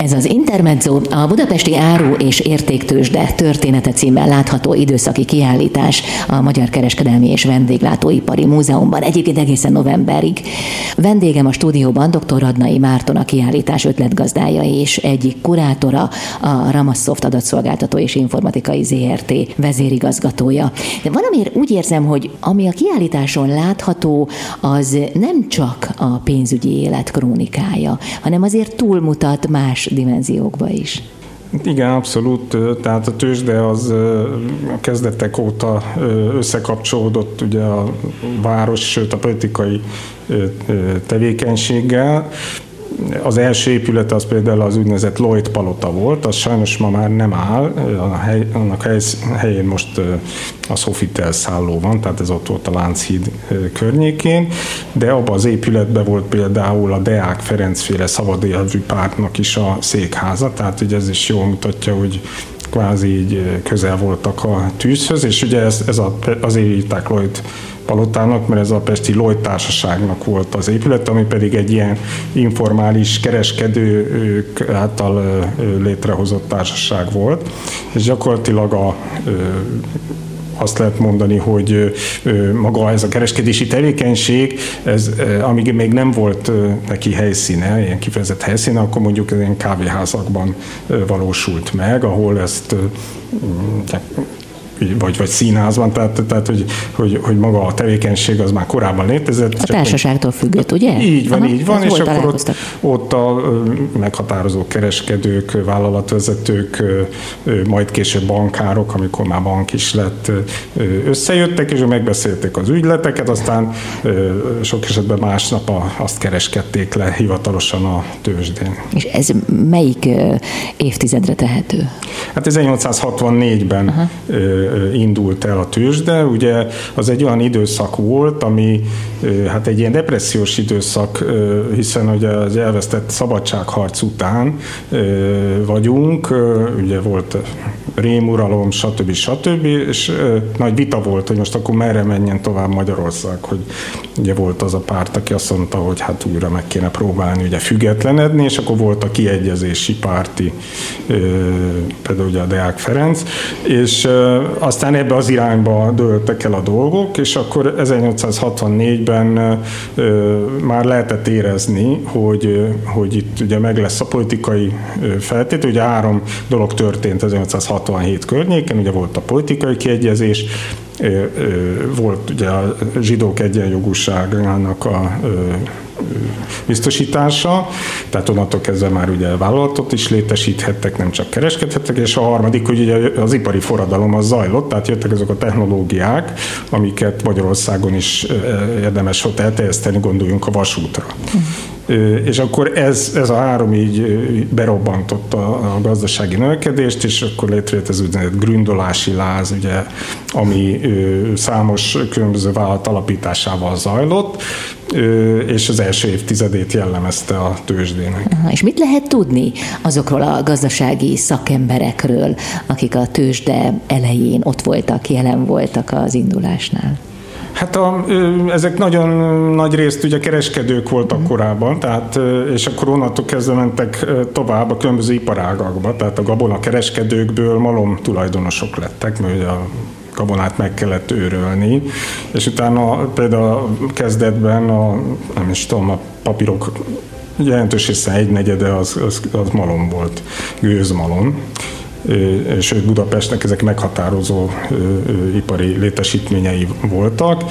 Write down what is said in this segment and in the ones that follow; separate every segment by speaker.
Speaker 1: Ez az Intermezzo, a Budapesti Áru- és Értéktőzsde története címmel látható időszaki kiállítás a Magyar Kereskedelmi és Vendéglátóipari Múzeumban, egyébként egészen novemberig. Vendégem a stúdióban dr. Radnai Márton, a kiállítás ötletgazdája és egyik kurátora, a Ramasoft adatszolgáltató és informatikai ZRT vezérigazgatója. De valamiért úgy érzem, hogy ami a kiállításon látható, az nem csak a pénzügyi élet krónikája, hanem azért túlmutat más dimenziókba is.
Speaker 2: Igen, abszolút. Tehát a tőzsde az a kezdetek óta összekapcsolódott ugye a város, sőt a politikai tevékenységgel. Az első épület az például az úgynevezett Lloyd palota volt, az sajnos ma már nem áll, annak helyén most a Sofitel szálló van, tehát ez ott volt a Lánchíd környékén, de abban az épületben volt például a Deák Ferencféle szabadélvű pártnak is a székháza, tehát ugye ez is jól mutatja, hogy kvázi így közel voltak a tűzhöz, és ugye azért írták Lloyd palotának, mert ez a pesti Lloyd társaságnak volt az épület, ami pedig egy ilyen informális kereskedők által létrehozott társaság volt, és gyakorlatilag azt lehet mondani, hogy maga ez a kereskedési tevékenység, ez, amíg még nem volt neki helyszíne, ilyen kifejezett helyszíne, akkor mondjuk ilyen kávéházakban valósult meg, ahol ezt vagy színházban, tehát hogy maga a tevékenység az már korábban létezett.
Speaker 1: A társaságtól függött, ugye?
Speaker 2: Így van, és akkor ott a meghatározó kereskedők, vállalatvezetők, majd később bankárok, amikor már bank is lett, összejöttek, és megbeszélték az ügyleteket, aztán sok esetben másnap azt kereskedték le hivatalosan a tőzsdén.
Speaker 1: És ez melyik évtizedre tehető?
Speaker 2: Hát 1864-ben indult el a tőzsde, ugye az egy olyan időszak volt, ami hát egy ilyen depressziós időszak, hiszen ugye az elvesztett szabadságharc után vagyunk, ugye volt rémuralom, stb. És nagy vita volt, hogy most akkor merre menjen tovább Magyarország, hogy ugye volt az a párt, aki azt mondta, hogy hát újra meg kéne próbálni ugye függetlenedni, és akkor volt a kiegyezési párti, például ugye a Deák Ferenc, és aztán ebbe az irányba dőltek el a dolgok, és akkor 1864-ben már lehetett érezni, hogy itt ugye meg lesz a politikai feltétel. Ugye 3 dolog történt 1867 környéken, ugye volt a politikai kiegyezés, volt ugye a zsidók egyenjogúságának a biztosítása, tehát onnantól kezdve már ugye vállalatot is létesíthettek, nem csak kereskedhettek, és a harmadik, hogy ugye az ipari forradalom az zajlott, tehát jöttek azok a technológiák, amiket Magyarországon is érdemes volt elterjeszteni, gondoljunk a vasútra. És akkor ez a 3 így berobbantotta a gazdasági növekedést, és akkor létrejött ez úgynevezett gründolási láz, ugye, ami számos különböző vállalat alapításával zajlott, és az első évtizedét jellemezte a tőzsdének.
Speaker 1: És mit lehet tudni azokról a gazdasági szakemberekről, akik a tőzsde elején ott voltak, jelen voltak az indulásnál?
Speaker 2: Hát ezek nagyon nagy részt ugye kereskedők voltak korábban, tehát, és akkor onnantól kezdve mentek tovább a különböző iparágakba, tehát a gabonakereskedőkből malom tulajdonosok lettek, mert ugye a gabonát meg kellett őrölni, és utána például a kezdetben a papírok jelentős része 1/4 az malom volt, gőzmalom. Sőt Budapestnek ezek meghatározó ipari létesítményei voltak.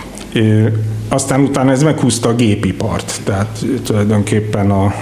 Speaker 2: Aztán utána ez meghúzta a gépipart, tehát tulajdonképpen a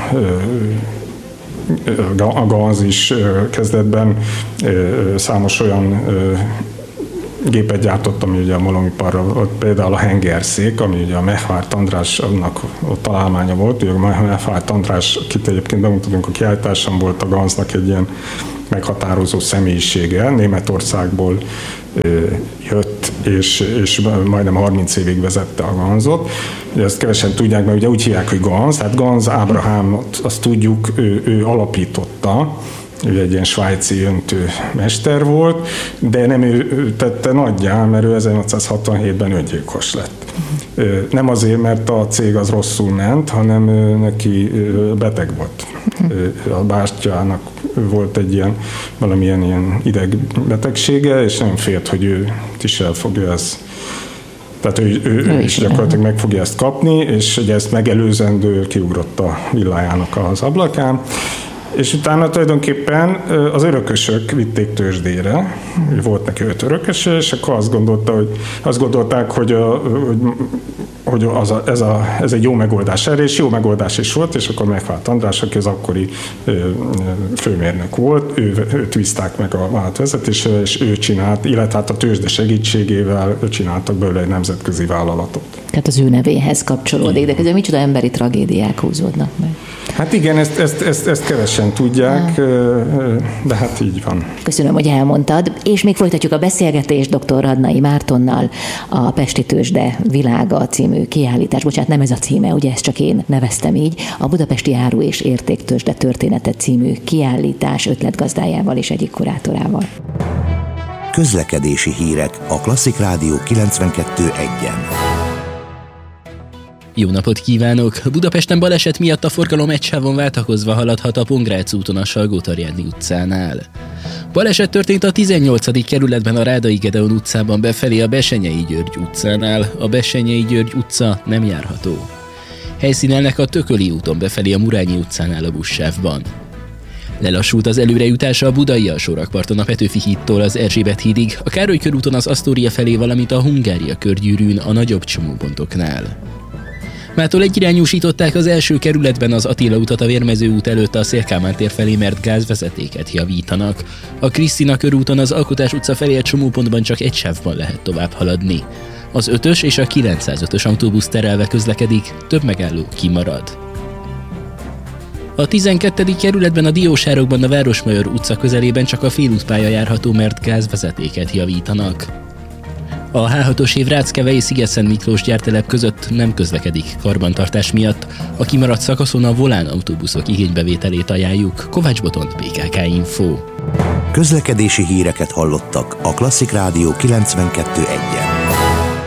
Speaker 2: GAZ is kezdetben számos olyan gépet gyártott, ami ugye a malomiparra, például a hengerszék, ami ugye a Mechvárt Andrásnak a találmánya volt, ugye a Mechvárt András, akit egyébként bemutatunk a kiállításon, volt a GAZ-nak egy ilyen meghatározó személyisége, Németországból jött, és majdnem 30 évig vezette a GAZ-ot. Ezt kevesen tudják, mert ugye úgy hívják, hogy GAZ, hát GAZ Ábrahámot, azt tudjuk, ő alapította, ő egy ilyen svájci öntőmester volt, de nem ő tette nagyjá, mert ő 1867-ben öngyilkos lett. Nem azért, mert a cég az rosszul ment, hanem neki beteg volt. a bástyának volt egy valamilyen ilyen idegbetegsége, és nem félt, hogy ő is el fogja ezt. Tehát ő is gyakorlatilag meg fogja ezt kapni, és ugye ezt megelőzendő kiugrott a villájának az ablakán. És utána tulajdonképpen az örökösök vitték tőzsdére, volt neki 5 örököse, és akkor azt gondolták, hogy ez egy jó megoldás erre, és jó megoldás is volt, és akkor Megvált András, aki az akkori főmérnök volt, őt bízták meg a vállalatvezetésre, és ő csinált, illetve hát a tőzsde segítségével csináltak belőle egy nemzetközi vállalatot.
Speaker 1: Tehát az ő nevéhez kapcsolódik, de közben micsoda emberi tragédiák húzódnak meg.
Speaker 2: Hát igen, ezt kevesen tudják, de hát így van.
Speaker 1: Köszönöm, hogy elmondtad, és még folytatjuk a beszélgetést dr. Radnai Mártonnal, a Pesti Tőzsde világa című kiállítás, bocsánat, nem ez a címe, ugye ezt csak én neveztem így, a Budapesti Áru- és Értéktőzsde története című kiállítás ötletgazdájával és egyik kurátorával.
Speaker 3: Közlekedési hírek a Klasszik Rádió 92.1-en.
Speaker 4: Jó napot kívánok! Budapesten baleset miatt a forgalom egy sávon váltakozva haladhat a Pongrác úton a Salgótarjáni utcánál. Baleset történt a 18. kerületben a Rádai Gedeon utcában befelé a Bessenyei György utcánál. A Bessenyei György utca nem járható. Helyszínelnek a Tököli úton befelé a Murányi utcánál a buszsávban. Lelassult az előrejutása a Budai alsórakparton a Petőfi hídtól az Erzsébet hídig, a Károly körúton az Asztória felé, valamint a Hungária körgyűrűn a nagyobb csomópontoknál. Mától egyirányúsították az első kerületben az Attila utat a Vérmező út előtt a Széll-Kálmán tér felé, mert gázvezetéket javítanak. A Krisztina körúton az Alkotás utca felé a csomópontban csak egy sávban lehet tovább haladni. Az 5-ös és a 905-ös autóbusz terelve közlekedik, több megálló kimarad. A 12. kerületben a Diósárokban a Városmajor utca közelében csak a félútpálya járható, mert gázvezetéket javítanak. A H6-os év Ráckevei Sziget-Szent Miklós gyártelep között nem közlekedik karbantartás miatt. A kimaradt szakaszon a Volán autóbuszok igénybevételét ajánljuk. Kovács Botont, BKK Info.
Speaker 3: Közlekedési híreket hallottak a Klasszik Rádió 92.1-en.